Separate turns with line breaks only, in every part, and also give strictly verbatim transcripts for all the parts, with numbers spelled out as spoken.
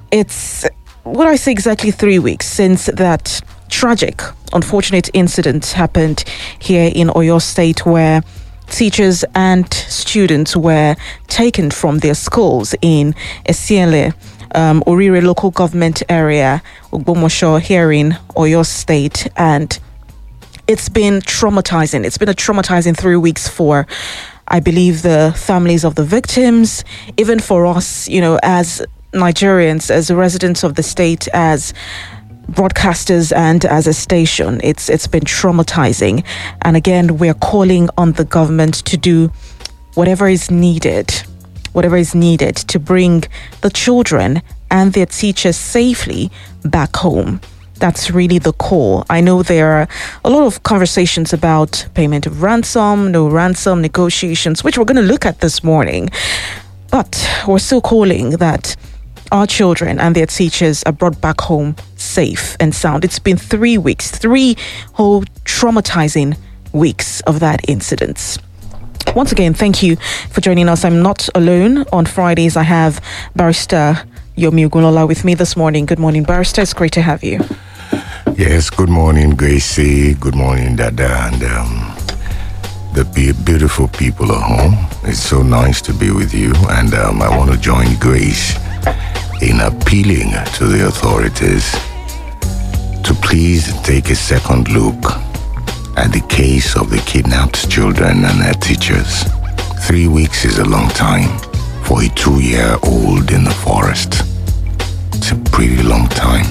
It's, what I say, exactly three weeks since that tragic, unfortunate incident happened here in Oyo State, where teachers and students were taken from their schools in Esiele, um, Orire local government area, Ogbomosho, here in Oyo State. And it's been traumatizing. It's been a traumatizing three weeks for, I believe, the families of the victims, even for us, you know, as Nigerians, as residents of the state, as broadcasters and as a station. It's it's been traumatizing. And again, we're calling on the government to do whatever is needed, whatever is needed to bring the children and their teachers safely back home. That's really the core. I know there are a lot of conversations about payment of ransom, no ransom negotiations, which we're going to look at this morning. But we're still calling that our children and their teachers are brought back home safe and sound. It's been three weeks, three whole traumatizing weeks of that incident. Once again, thank you for joining us. I'm not alone. On Fridays, I have Barrister Yomi Ogunlola with me this morning. Good morning, Barrister. It's great to have you.
Yes, good morning, Gracie. Good morning, Dada, and um, the be- beautiful people at home. It's so nice to be with you, and um, I want to join Grace in appealing to the authorities to please take a second look at the case of the kidnapped children and their teachers. Three weeks is a long time for a two-year-old in the forest. It's a pretty long time.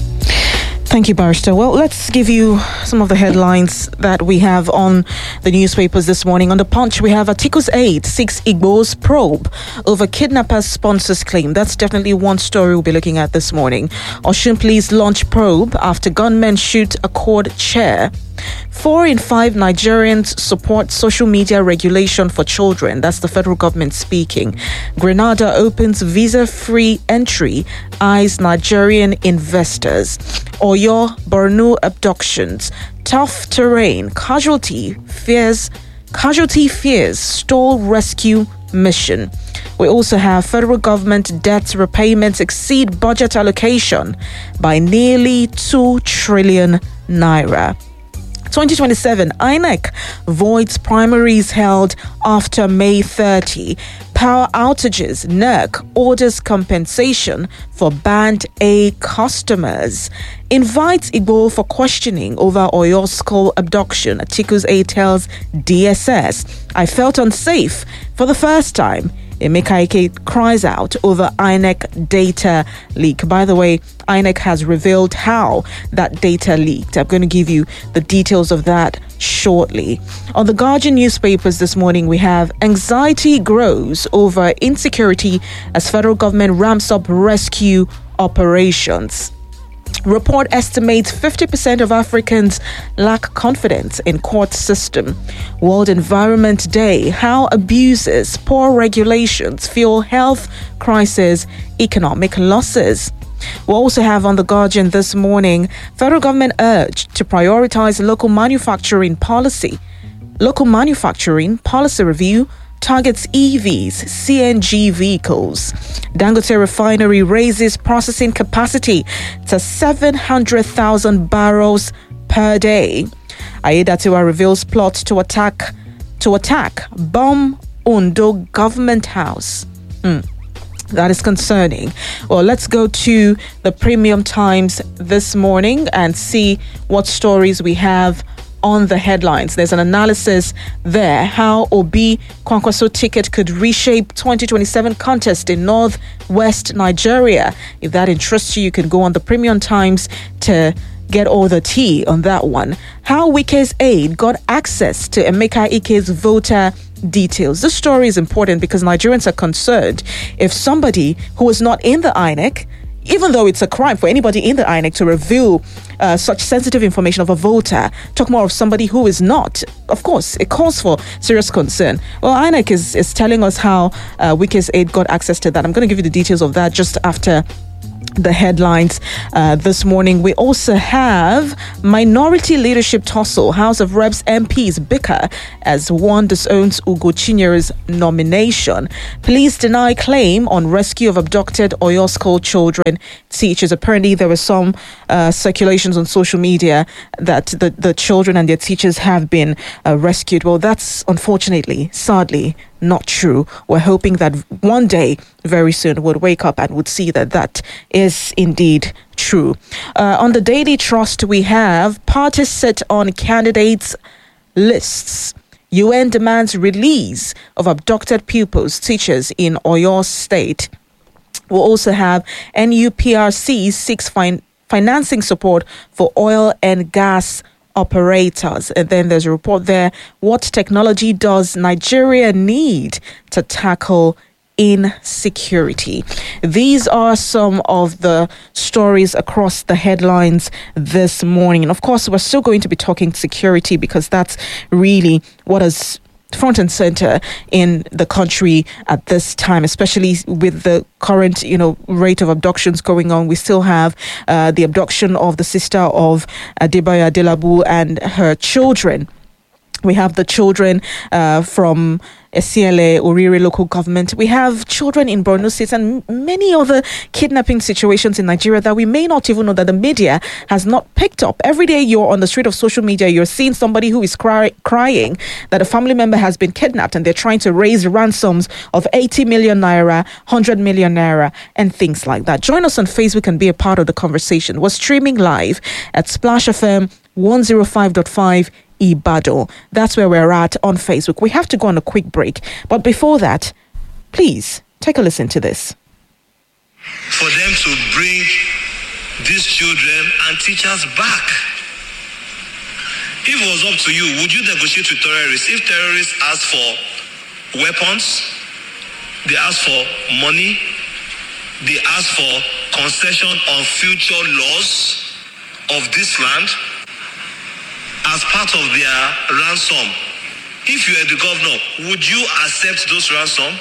Thank you, Barrister. Well, let's give you some of the headlines that we have on the newspapers this morning. On the Punch, we have Atiku's aide seeks Igbo's probe over kidnappers' sponsors claim. That's definitely one story we'll be looking at this morning. Osun police launch probe after gunmen shoot Accord chair. Four in five Nigerians support social media regulation for children. That's the federal government speaking. Grenada opens visa-free entry, eyes Nigerian investors. Oyo, Borno abductions. Tough terrain. Casualty fears. Casualty fears stall rescue mission. We also have federal government debt repayments exceed budget allocation by nearly two trillion naira. twenty twenty-seven, I N E C voids primaries held after May thirtieth. Power outages, N E R C orders compensation for Band A customers. Invites Igbo for questioning over Oyo school abduction. Atiku's aide tells D S S, I felt unsafe for the first time. Emeka Ike cries out over I N E C data leak. By the way, I N E C has revealed how that data leaked. I'm going to give you the details of that shortly. On the Guardian newspapers this morning, we have anxiety grows over insecurity as federal government ramps up rescue operations. Report estimates fifty percent of Africans lack confidence in court system. World Environment Day, how abuses, poor regulations fuel health crisis, economic losses. We'll also have on the Guardian this morning, federal government urged to prioritize local manufacturing policy. Local manufacturing policy review targets E Vs, C N G vehicles. Dangote refinery raises processing capacity to seven hundred thousand barrels per day. Aiyedatiwa reveals plot to attack to attack bomb Ondo government house. Mm. That is concerning. Well, let's go to the Premium Times this morning and see what stories we have on the headlines. There's an analysis there how Obi Kwankwaso ticket could reshape twenty twenty-seven contest in northwest Nigeria. If that interests you, you can go on the Premium Times to get all the tea on that one. How Wike's aide got access to Emeka Ike's voter details. This story is important because Nigerians are concerned if somebody who is not in the I N E C, even though it's a crime for anybody in the I N E C to reveal uh, such sensitive information of a voter, talk more of somebody who is not. Of course, it calls for serious concern. Well, I N E C is, is telling us how uh, Wike's aide got access to that. I'm going to give you the details of that just after the headlines uh, this morning. We also have minority leadership tussle. House of Reps M Ps bicker as one disowns Ugo Chinyere's nomination. Police deny claim on rescue of abducted Oyo school children teachers. Apparently, there were some uh, circulations on social media that the, the children and their teachers have been uh, rescued. Well, that's unfortunately, sadly, not true. We're hoping that one day, very soon, we'll wake up and would see that that is indeed true. Uh, on the Daily Trust, we have parties set on candidates' lists. U N demands release of abducted pupils, teachers in Oyo State. We'll also have N U P R C seeks fin- financing support for oil and gas operators. And then there's a report there. What technology does Nigeria need to tackle insecurity? These are some of the stories across the headlines this morning. And of course, we're still going to be talking security because that's really what is front and center in the country at this time, especially with the current, you know, rate of abductions going on. We still have uh, the abduction of the sister of Adebayo Adelabu and her children. We have the children uh, from Esiele, Orire local government. We have children in Borno State and many other kidnapping situations in Nigeria that we may not even know, that the media has not picked up. Every day you're on the street of social media, you're seeing somebody who is cry- crying that a family member has been kidnapped and they're trying to raise ransoms of eighty million naira, one hundred million naira, and things like that. Join us on Facebook and be a part of the conversation. We're streaming live at Splash F M one oh five point five Ibadan. That's where we're at on Facebook. We have to go on a quick break. But before that, please take a listen to this.
For them to bring these children and teachers back. If it was up to you, would you negotiate with terrorists? If terrorists ask for weapons, they ask for money, they ask for concession on future laws of this land, as part of their ransom, if you are the governor, would you accept those ransom?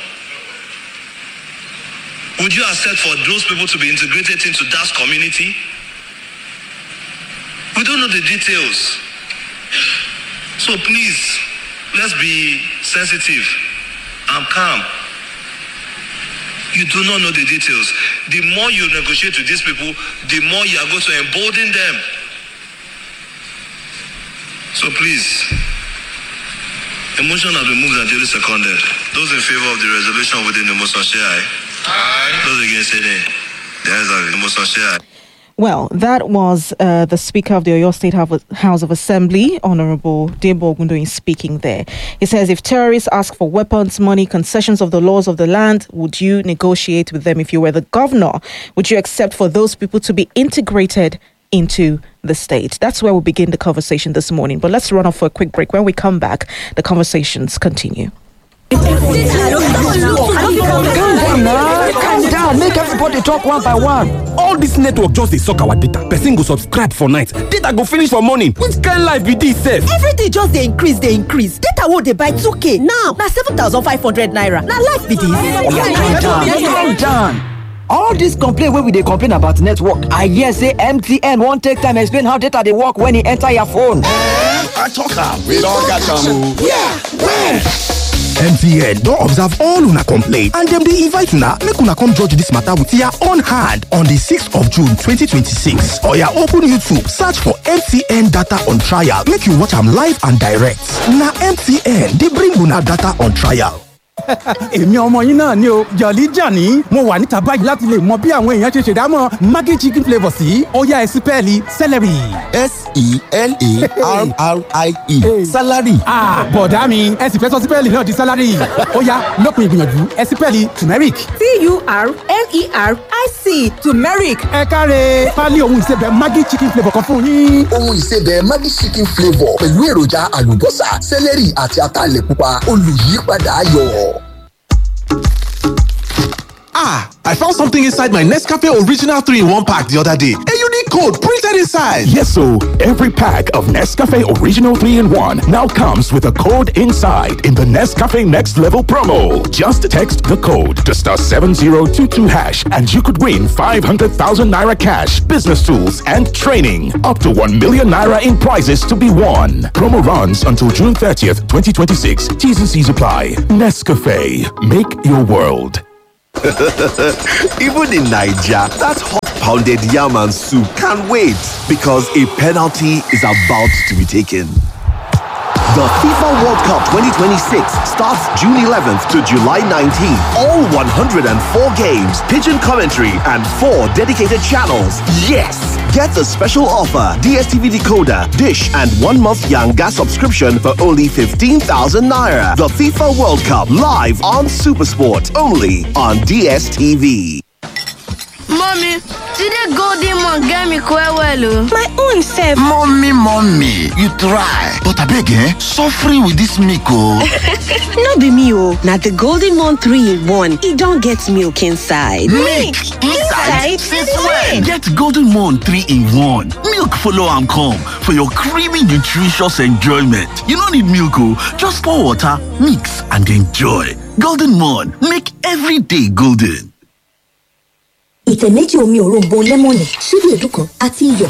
Would you accept for those people to be integrated into that community? We don't know the details. So please, let's be sensitive and calm. You do not know the details. The more you negotiate with these people, the more you are going to embolden them. So please, a motion has been moved and duly seconded. Those in favor of the resolution within the motion, say aye. Aye. Those against, say nay. The ayes have it. The motion, say aye.
Well, that was uh, the Speaker of the Oyo State House of Assembly, Honorable Debo Ogundoyin, speaking there. He says, if terrorists ask for weapons, money, concessions of the laws of the land, would you negotiate with them? If you were the governor, would you accept for those people to be integrated into the state? That's where we'll begin the conversation this morning. But let's run off for a quick break. When we come back, the conversations continue.
Calm down now. Calm down. Make everybody talk one by one.
All this network just dey suck our data. Person go subscribe for night, data go finish for morning. Which kind life be this sef?
Everything just dey increase, dey increase. Data wey dey buy two k now na seven thousand five hundred naira. Na life be this.
Calm down. All this complaint wey we dey complain about network, I hear say M T N wan take time explain how data dey work when e enter your phone.
I talk am. We don catch am.
Yeah, where?
M T N don observe all una complaint and dem dey invite una make una come judge dis matter with your own hand on the sixth of June twenty twenty-six. Oya, open YouTube, search for M T N data on trial, make you watch am live and direct. Na M T N dey bring una data on trial.
Èmi ọmọ yín náà ni o, Jolly Johnny. Mo wà níta báyìí láti lè mọ bí àwọn èèyàn ṣe ṣèdámọ̀ Maggi chicken flavour sí. Ó yá ẹ sípẹ́ẹ̀lì celery.
S E L A R R I E. Salary.
Ah, bọ̀dá mi, ẹ sì fẹ́ sọ sípẹ́ẹ̀lì náà di salary. Ó yá, lópin ìgbìyànjú, ẹ sípẹ́ẹ̀lì turmeric.
T U R M E R I C, turmeric.
Ẹ káre, pálí ohun ìsebẹ̀ Maggi chicken flavour kan fún yín.
Ohun ìsebẹ̀ Maggi chicken flavour pẹ̀lú èròjà àlùbọ́sà, celery àti ataalẹ̀ pupa olùyípadà ayọ̀.
Ah, I found something inside my Nescafe Original three in one pack the other day. A unique code printed inside.
Yes, so every pack of Nescafe Original three in one now comes with a code inside in the Nescafe Next Level promo. Just text the code to star seven zero two two hash and you could win five hundred thousand naira cash, business tools, and training. Up to one million naira in prizes to be won. Promo runs until June thirtieth, twenty twenty-six. T's and C's apply. Nescafe. Make your world.
Even in Nigeria, that hot pounded yam and soup can't wait because a penalty is about to be taken. The FIFA World Cup twenty twenty-six starts June eleventh to July nineteenth. All one hundred four games, pigeon commentary, and four dedicated channels. Yes! Get the special offer, D S T V decoder, dish, and one month Yanga subscription for only fifteen thousand naira. The FIFA World Cup live on SuperSport, only on D S T V.
Mommy, today golden one get me quite well.
My own self.
Mommy, mommy, you try. But I beg, eh? Suffering with this milk, oh.
No be me, oh. Now the golden one three in one. It don't get milk inside.
Milk inside? Since when? Get golden one three in one. Milk follow and come for your creamy, nutritious enjoyment. You don't need milk, oh. Just pour water, mix, and enjoy. Golden one, make every day golden.
Ìtẹ̀ méjì omi òróǹbó lẹ́mọ̀nì ṣíbí èédú kan àti iyọ̀.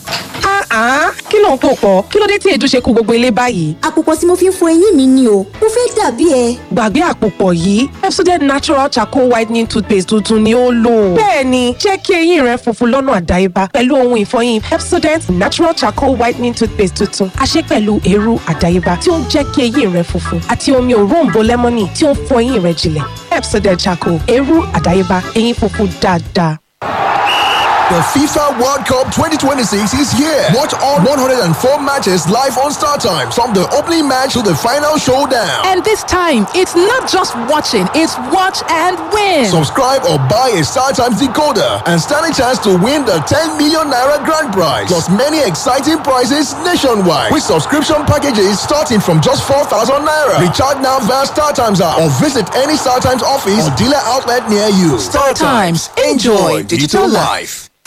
Ah, kí ló ń pò pọ̀? Kí ló dé tí èédú ṣe kó gbogbo ilé báyìí?
Àpòpọ̀ tí mo fi ń fọ eyín mi ni o. Mo fẹ́ dàbí ẹ.
Gbàgbé àpòpọ̀ yìí, Pepsodent Natural Charcoal Whitening Toothpaste tuntun ni ó lò. Bẹ́ẹ̀ni, jẹ́ kí eyín rẹ funfun lọ́nà àdáyébá pẹ̀lú ohun ìfọyín Pepsodent Natural Charcoal Whitening Toothpaste tuntun. A ṣe pẹ̀lú eérú àdáyébá tí ó ń jẹ́ kí eyín rẹ funfun àti omi òróǹbó lẹ́mọ́nì tí ó ń fọ eyín rẹ jinlẹ̀. Pepsodent Charcoal, eérú àdáyébá, eyín funfun dáadáa.
The FIFA World Cup twenty twenty-six is here. Watch all one hundred four matches live on Star Times from the opening match to the final showdown.
And this time, it's not just watching, it's watch and win.
Subscribe or buy a Star Times decoder and stand a chance to win the ten million naira grand prize. Plus many exciting prizes nationwide with subscription packages starting from just four thousand naira. Recharge now via Star Times app or visit any Star Times office or dealer outlet near you.
Star Times, enjoy digital life.